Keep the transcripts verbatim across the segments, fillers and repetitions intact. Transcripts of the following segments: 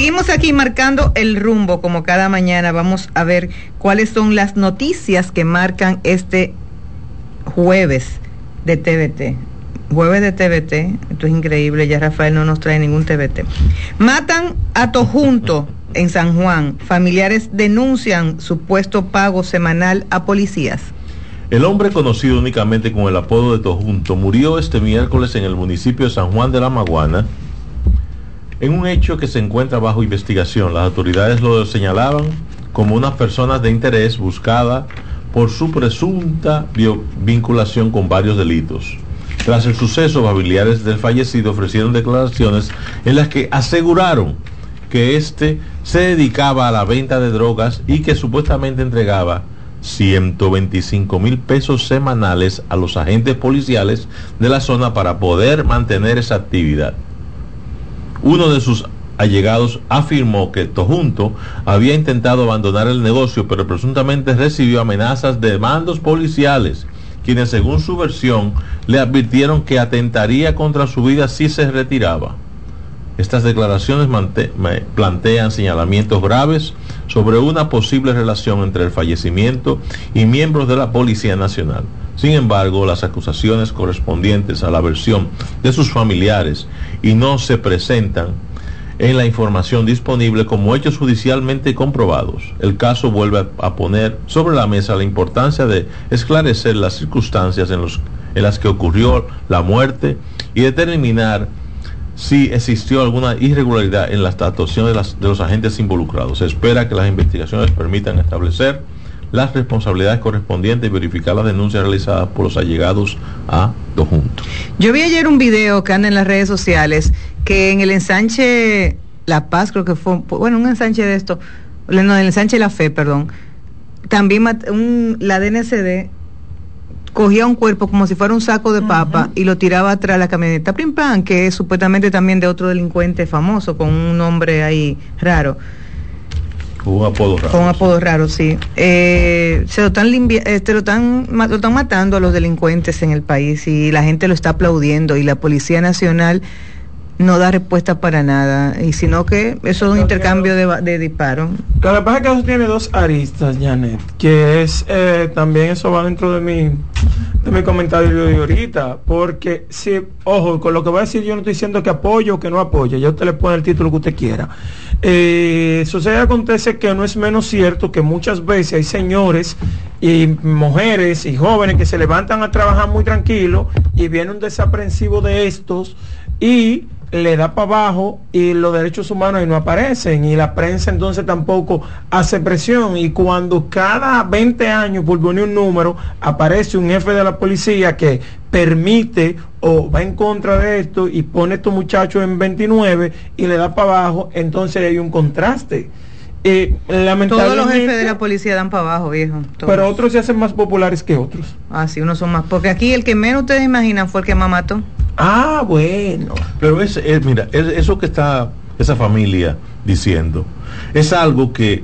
Seguimos aquí marcando el rumbo como cada mañana. Vamos a ver cuáles son las noticias que marcan este jueves de T V T. Jueves de T V T, esto es increíble, ya Rafael no nos trae ningún T V T. Matan a Tojunto en San Juan. Familiares denuncian supuesto pago semanal a policías. El hombre conocido únicamente con el apodo de Tojunto murió este miércoles en el municipio de San Juan de la Maguana, en un hecho que se encuentra bajo investigación. Las autoridades lo señalaban como una persona de interés buscada por su presunta vinculación con varios delitos. Tras el suceso, familiares del fallecido ofrecieron declaraciones en las que aseguraron que éste se dedicaba a la venta de drogas y que supuestamente entregaba ciento veinticinco mil pesos semanales a los agentes policiales de la zona para poder mantener esa actividad. Uno de sus allegados afirmó que Tojunto había intentado abandonar el negocio, pero presuntamente recibió amenazas de mandos policiales, quienes según su versión le advirtieron que atentaría contra su vida si se retiraba. Estas declaraciones plantean señalamientos graves sobre una posible relación entre el fallecimiento y miembros de la Policía Nacional. Sin embargo, las acusaciones correspondientes a la versión de sus familiares y no se presentan en la información disponible como hechos judicialmente comprobados. El caso vuelve a poner sobre la mesa la importancia de esclarecer las circunstancias en, los, en las que ocurrió la muerte y determinar si existió alguna irregularidad en las actuaciones de, las, de los agentes involucrados. Se espera que las investigaciones permitan establecer las responsabilidades correspondientes y verificar las denuncias realizadas por los allegados a Tojunto. Yo vi ayer un video que anda en las redes sociales que en el ensanche La Paz, creo que fue, bueno, un ensanche de esto, no, el ensanche La Fe, perdón, también un, la D N C D cogía un cuerpo como si fuera un saco de papa uh-huh. y lo tiraba atrás de la camioneta Prim Pam, que es supuestamente también de otro delincuente famoso con un nombre ahí raro. Con un apodo raro. Con un apodo sí. raro, sí. Eh, se lo están, limpia, este, lo, están, lo están matando a los delincuentes en el país y la gente lo está aplaudiendo y la Policía Nacional no da respuesta para nada, y sino que eso es un intercambio de, de disparos. Lo que pasa es que eso tiene dos aristas, Janet, que es eh, también eso va dentro de mi de mi comentario de ahorita, porque si, ojo, con lo que voy a decir yo no estoy diciendo que apoyo o que no apoyo, ya usted le pone el título que usted quiera. Eh, sucede, acontece que no es menos cierto que muchas veces hay señores y mujeres y jóvenes que se levantan a trabajar muy tranquilos y viene un desaprensivo de estos y le da para abajo y los derechos humanos ahí no aparecen y la prensa entonces tampoco hace presión, y cuando cada veinte años, por poner un número, aparece un jefe de la policía que permite o va en contra de esto y pone a estos muchachos en veintinueve y le da para abajo, entonces hay un contraste. Eh, Todos los jefes de la policía dan para abajo, viejo. Todos. Pero otros se hacen más populares que otros. Ah, sí, unos son más. Porque aquí el que menos ustedes imaginan fue el que más mató. Ah, bueno. Pero es, es mira, es, eso que está esa familia diciendo es algo que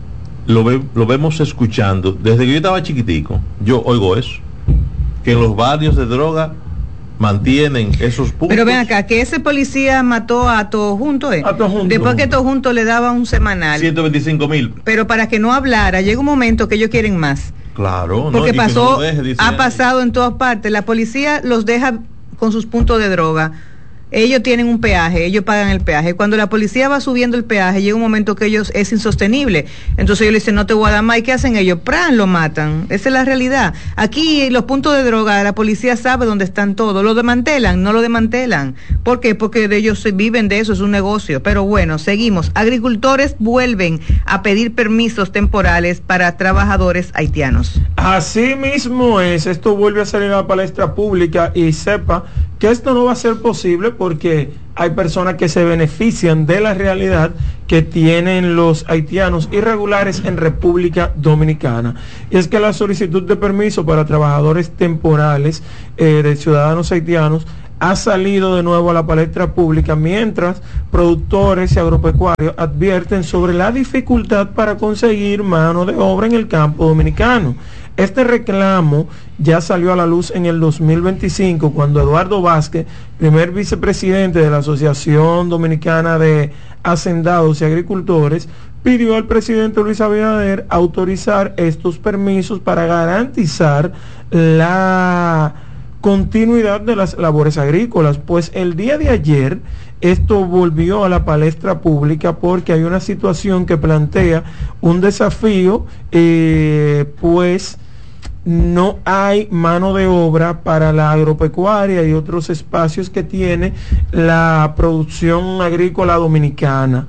lo, ve, lo vemos escuchando desde que yo estaba chiquitico. Yo oigo eso, que en los barrios de droga mantienen esos puntos. Pero ven acá, que ese policía mató a Tojunto, ¿eh? A Tojunto. Después que Tojunto le daba un semanal. ciento veinticinco mil. Pero para que no hablara, llega un momento que ellos quieren más. Claro. Porque no, pasó, no deje, ha pasado en todas partes. La policía los deja con sus puntos de droga. Ellos tienen un peaje, ellos pagan el peaje. Cuando la policía va subiendo el peaje, llega un momento que ellos es insostenible. Entonces ellos le dicen, no te voy a dar más. ¿Y qué hacen ellos? ¡Pran! Lo matan. Esa es la realidad. Aquí los puntos de droga, la policía sabe dónde están todos. ¿Lo desmantelan? No lo desmantelan. ¿Por qué? Porque ellos viven de eso, es un negocio. Pero bueno, seguimos. Agricultores vuelven a pedir permisos temporales para trabajadores haitianos. Así mismo es. Esto vuelve a salir a la palestra pública y sepa que esto no va a ser posible porque hay personas que se benefician de la realidad que tienen los haitianos irregulares en República Dominicana. Y es que la solicitud de permiso para trabajadores temporales eh, de ciudadanos haitianos ha salido de nuevo a la palestra pública, mientras productores y agropecuarios advierten sobre la dificultad para conseguir mano de obra en el campo dominicano. Este reclamo ya salió a la luz en el dos mil veinticinco, cuando Eduardo Vázquez, primer vicepresidente de la Asociación Dominicana de Hacendados y Agricultores, pidió al presidente Luis Abinader autorizar estos permisos para garantizar la continuidad de las labores agrícolas. Pues el día de ayer esto volvió a la palestra pública porque hay una situación que plantea un desafío, eh, pues no hay mano de obra para la agropecuaria y otros espacios que tiene la producción agrícola dominicana.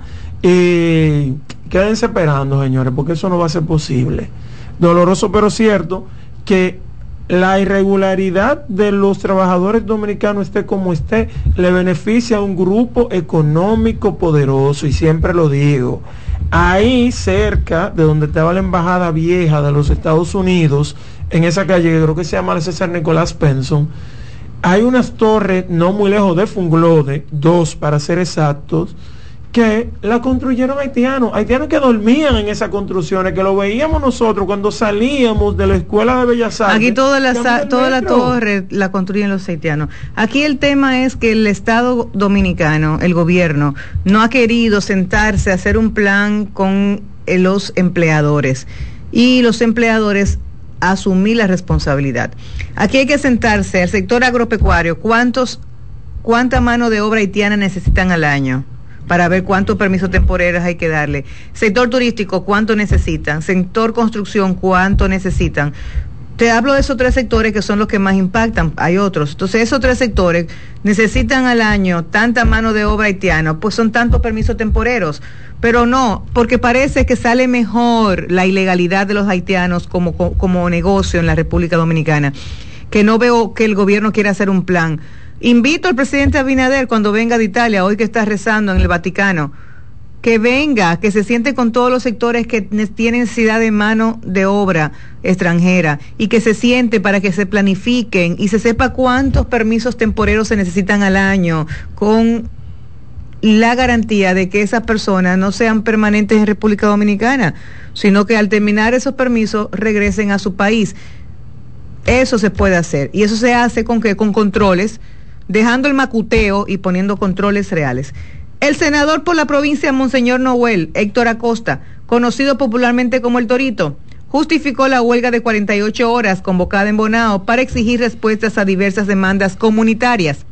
Eh, quédense esperando, señores, porque eso no va a ser posible. Doloroso pero cierto que la irregularidad de los trabajadores dominicanos, esté como esté, le beneficia a un grupo económico poderoso, y siempre lo digo. Ahí cerca de donde estaba la embajada vieja de los Estados Unidos, en esa calle, creo que se llama César Nicolás Penson, hay unas torres no muy lejos de Funglode, dos para ser exactos, que la construyeron haitianos, haitianos que dormían en esas construcciones, que lo veíamos nosotros cuando salíamos de la Escuela de Bellas Artes. Aquí toda la, toda la torre la construyen los haitianos. Aquí el tema es que el Estado dominicano, el gobierno, no ha querido sentarse a hacer un plan con eh, los empleadores, y los empleadores asumir la responsabilidad. Aquí hay que sentarse al sector agropecuario, cuántos cuánta mano de obra haitiana necesitan al año, para ver cuántos permisos temporeros hay que darle. Sector turístico, cuánto necesitan. Sector construcción, cuánto necesitan. Te hablo de esos tres sectores que son los que más impactan. Hay otros. Entonces, esos tres sectores necesitan al año tanta mano de obra haitiana, pues son tantos permisos temporeros. Pero no, porque parece que sale mejor la ilegalidad de los haitianos como, como, como negocio en la República Dominicana, que no veo que el gobierno quiera hacer un plan. Invito al presidente Abinader, cuando venga de Italia, hoy que está rezando en el Vaticano, que venga, que se siente con todos los sectores que tienen necesidad de mano de obra extranjera, y que se siente para que se planifiquen y se sepa cuántos permisos temporeros se necesitan al año, con la garantía de que esas personas no sean permanentes en República Dominicana, sino que al terminar esos permisos regresen a su país. Eso se puede hacer, y eso se hace con que con controles, dejando el macuteo y poniendo controles reales. El senador por la provincia Monseñor Noel, Héctor Acosta, conocido popularmente como El Torito, justificó la huelga de cuarenta y ocho horas convocada en Bonao para exigir respuestas a diversas demandas comunitarias.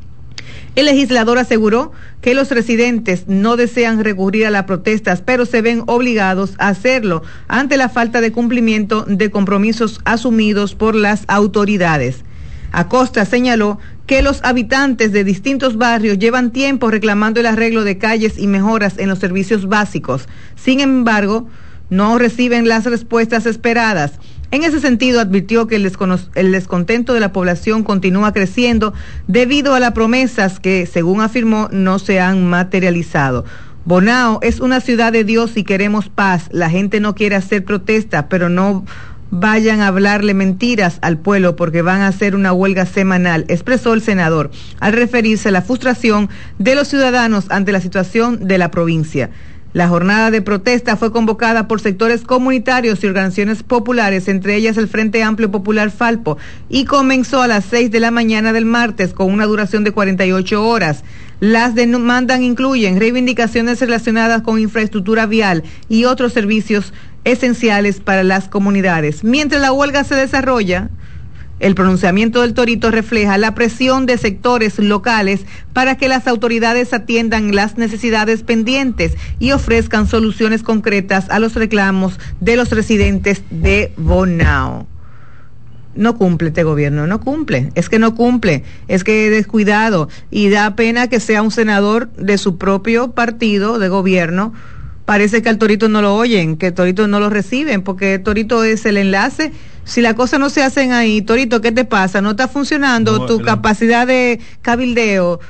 El legislador aseguró que los residentes no desean recurrir a las protestas, pero se ven obligados a hacerlo ante la falta de cumplimiento de compromisos asumidos por las autoridades. Acosta señaló que los habitantes de distintos barrios llevan tiempo reclamando el arreglo de calles y mejoras en los servicios básicos. Sin embargo, no reciben las respuestas esperadas. En ese sentido, advirtió que el, descono- el descontento de la población continúa creciendo debido a las promesas que, según afirmó, no se han materializado. Bonao es una ciudad de Dios y queremos paz. La gente no quiere hacer protesta, pero no vayan a hablarle mentiras al pueblo porque van a hacer una huelga semanal, expresó el senador, al referirse a la frustración de los ciudadanos ante la situación de la provincia. La jornada de protesta fue convocada por sectores comunitarios y organizaciones populares, entre ellas el Frente Amplio Popular Falpo, y comenzó a las seis de la mañana del martes con una duración de cuarenta y ocho horas. Las demandas incluyen reivindicaciones relacionadas con infraestructura vial y otros servicios esenciales para las comunidades. Mientras la huelga se desarrolla, el pronunciamiento del Torito refleja la presión de sectores locales para que las autoridades atiendan las necesidades pendientes y ofrezcan soluciones concretas a los reclamos de los residentes de Bonao. No cumple este gobierno, no cumple, es que no cumple, es que descuidado, y da pena que sea un senador de su propio partido de gobierno. Parece que al Torito no lo oyen, que el Torito no lo reciben, porque el Torito es el enlace. Si las cosas no se hacen ahí, Torito, ¿qué te pasa? ¿No está funcionando no, tu capacidad de cabildeo?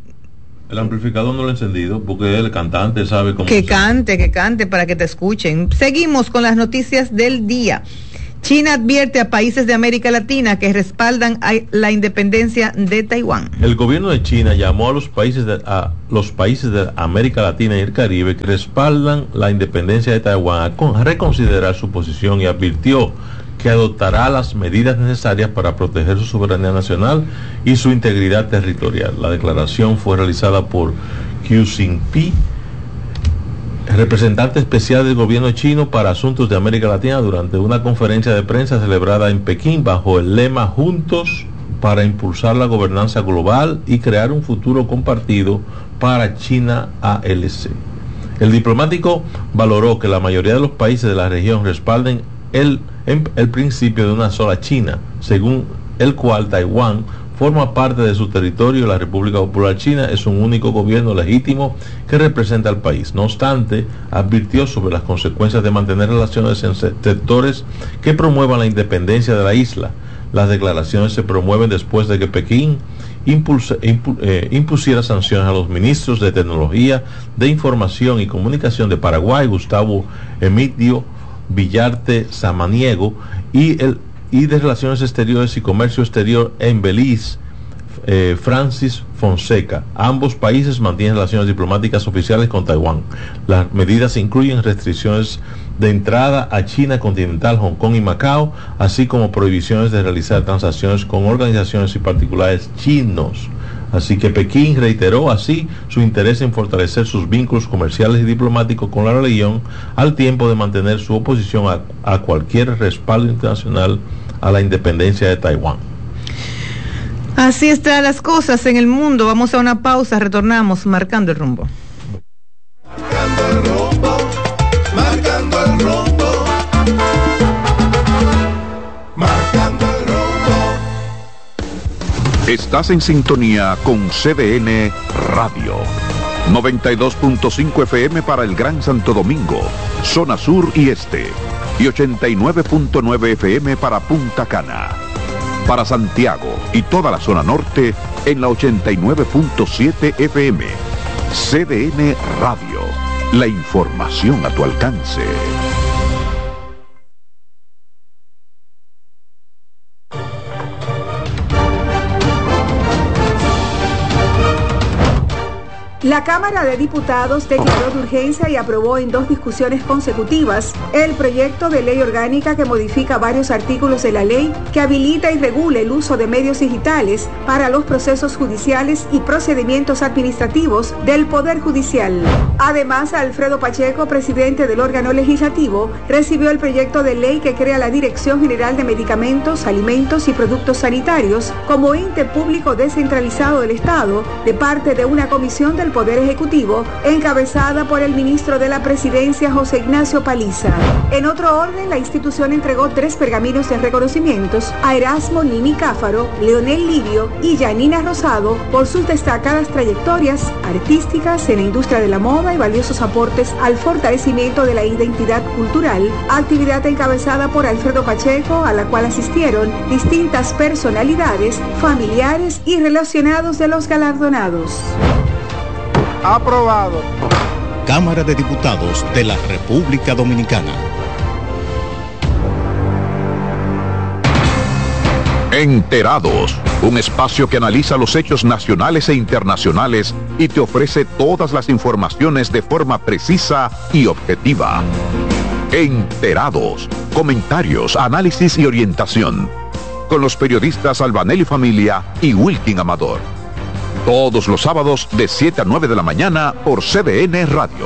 El amplificador no lo he encendido, porque el cantante sabe cómo... Que cante, que cante para que te escuchen. Seguimos con las noticias del día. China advierte a países de América Latina que respaldan a la independencia de Taiwán. El gobierno de China llamó a los países de, a los países de América Latina y el Caribe que respaldan la independencia de Taiwán a, con, a reconsiderar su posición, y advirtió que adoptará las medidas necesarias para proteger su soberanía nacional y su integridad territorial. La declaración fue realizada por Xi Jinping, representante especial del gobierno chino para asuntos de América Latina, durante una conferencia de prensa celebrada en Pekín bajo el lema Juntos para impulsar la gobernanza global y crear un futuro compartido para China A L C. El diplomático valoró que la mayoría de los países de la región respalden el, el principio de una sola China, según el cual Taiwán forma parte de su territorio y la República Popular China es un único gobierno legítimo que representa al país. No obstante, advirtió sobre las consecuencias de mantener relaciones en sectores que promuevan la independencia de la isla. Las declaraciones se promueven después de que Pekín impulse, impu, eh, impusiera sanciones a los ministros de Tecnología, de Información y Comunicación de Paraguay, Gustavo Emilio Villarte Samaniego, y el y de Relaciones Exteriores y Comercio Exterior en Belice, eh, Francis Fonseca. Ambos países mantienen relaciones diplomáticas oficiales con Taiwán. Las medidas incluyen restricciones de entrada a China continental, Hong Kong y Macao, así como prohibiciones de realizar transacciones con organizaciones y particulares chinos. Así que Pekín reiteró así su interés en fortalecer sus vínculos comerciales y diplomáticos con la región, al tiempo de mantener su oposición a, a cualquier respaldo internacional a la independencia de Taiwán. Así están las cosas en el mundo. Vamos a una pausa, retornamos marcando el rumbo. Marcando el rumbo, marcando el rumbo, marcando el rumbo. Estás en sintonía con C D N Radio. noventa y dos punto cinco F M para el Gran Santo Domingo, zona sur y este. Y ochenta y nueve punto nueve F M para Punta Cana. Para Santiago y toda la zona norte en la ochenta y nueve punto siete F M. C D N Radio. La información a tu alcance. La Cámara de Diputados declaró de urgencia y aprobó en dos discusiones consecutivas el proyecto de ley orgánica que modifica varios artículos de la ley que habilita y regula el uso de medios digitales para los procesos judiciales y procedimientos administrativos del Poder Judicial. Además, Alfredo Pacheco, presidente del órgano legislativo, recibió el proyecto de ley que crea la Dirección General de Medicamentos, Alimentos y Productos Sanitarios como ente público descentralizado del Estado, de parte de una comisión del Poder Ejecutivo, encabezada por el ministro de la Presidencia, José Ignacio Paliza. En otro orden, la institución entregó tres pergaminos de reconocimientos a Erasmo Nini Cáfaro, Leonel Livio y Yanina Rosado por sus destacadas trayectorias artísticas en la industria de la moda y valiosos aportes al fortalecimiento de la identidad cultural, actividad encabezada por Alfredo Pacheco, a la cual asistieron distintas personalidades, familiares y relacionados de los galardonados. Aprobado. Cámara de Diputados de la República Dominicana. Enterados, un espacio que analiza los hechos nacionales e internacionales y te ofrece todas las informaciones de forma precisa y objetiva. Enterados, comentarios, análisis y orientación, con los periodistas Albanelli Familia y Wilkin Amador. Todos los sábados de siete a nueve de la mañana por C D N Radio.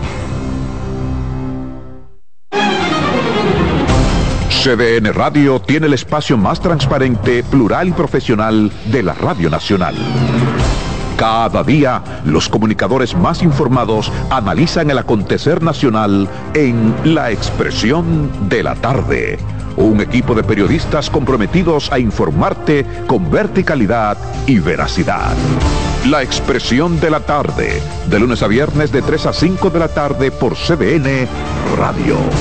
C D N Radio tiene el espacio más transparente, plural y profesional de la Radio Nacional. Cada día, los comunicadores más informados analizan el acontecer nacional en La Expresión de la Tarde. Un equipo de periodistas comprometidos a informarte con verticalidad y veracidad. La Expresión de la Tarde, de lunes a viernes de tres a cinco de la tarde por C D N Radio.